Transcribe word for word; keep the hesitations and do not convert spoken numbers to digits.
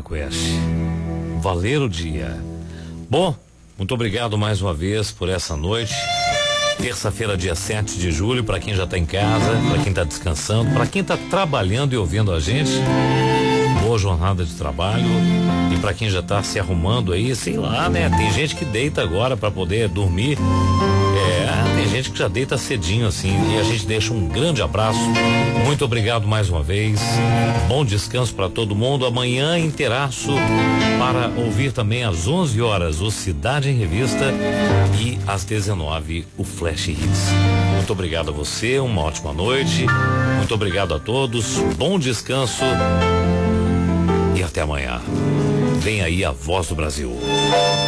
Quest. Valer o dia. Bom, muito obrigado mais uma vez por essa noite. Terça-feira, dia sete de julho, para quem já tá em casa, para quem tá descansando, para quem tá trabalhando e ouvindo a gente. Boa jornada de trabalho. E para quem já tá se arrumando aí, sei lá, né? Tem gente que deita agora para poder dormir. É, tem gente que já deita cedinho assim. E a gente deixa um grande abraço. Muito obrigado mais uma vez. Bom descanso para todo mundo. Amanhã inteiraço para ouvir também às onze horas o Cidade em Revista e às dezenove o Flash Hits. Muito obrigado a você, uma ótima noite. Muito obrigado a todos. Bom descanso. E até amanhã. Vem aí a Voz do Brasil.